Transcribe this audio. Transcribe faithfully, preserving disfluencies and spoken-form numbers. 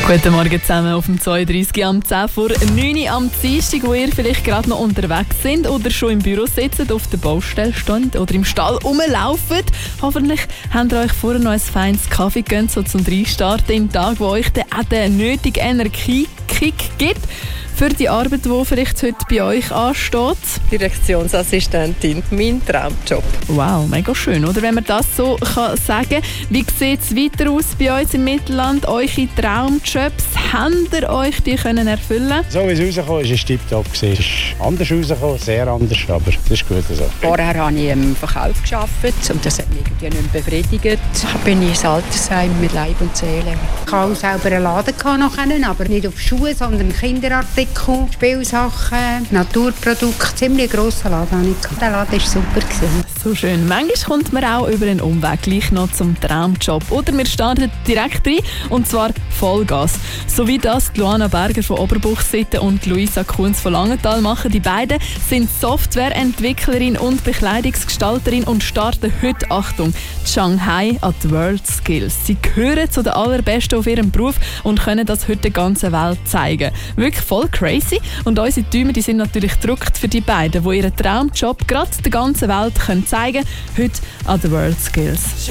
Guten Morgen zusammen auf dem zweiunddreißig am zehn vor neun Uhr am Dienstag, wo ihr vielleicht gerade noch unterwegs sind oder schon im Büro sitzt, auf der Baustelle steht oder im Stall rumlaufen. Hoffentlich habt ihr euch vorher noch ein feines Kaffee gegönnt, so zum Reinstarten im Tag, wo euch dann auch den nötigen Energiekick gibt für die Arbeit, die vielleicht heute bei euch ansteht. Direktionsassistentin, mein Traumjob. Wow, mega schön, oder? Wenn man das so kann sagen. Wie sieht es weiter aus bei uns im Mittelland? Eure Traumjobs, habt ihr euch die können erfüllen? So wie es rausgekommen ist, ist es tiptop. Es ist anders rausgekommen, sehr anders, aber es ist gut so. Vorher habe ich im Verkauf gearbeitet und das hat mich irgendwie nicht mehr befriedigt. Ich bin ins Altersheim mit Leib und Seele. Ich hatte auch selber einen Laden, aber nicht auf Schuhe, sondern Kinderartikel, Spielsachen, Naturprodukte. Ziemlich grosser Laden hatte ich. Der Laden war super. So schön. Manchmal kommt man auch über einen Umweg gleich noch zum Traumjob. Oder wir starten direkt rein, und zwar Vollgas. So wie das Luana Berger von Oberbuchsitten und Luisa Kunz von Langenthal machen. Die beiden sind Softwareentwicklerin und Bekleidungsgestalterin und starten heute, Achtung, Shanghai at World Skills. Sie gehören zu den Allerbesten auf ihrem Beruf und können das heute der ganzen Welt zeigen. Wirklich voll crazy. Und unsere Däume, die sind natürlich gedruckt für die beiden, die ihren Traumjob gerade der ganzen Welt können zeigen können, heute an den World Skills.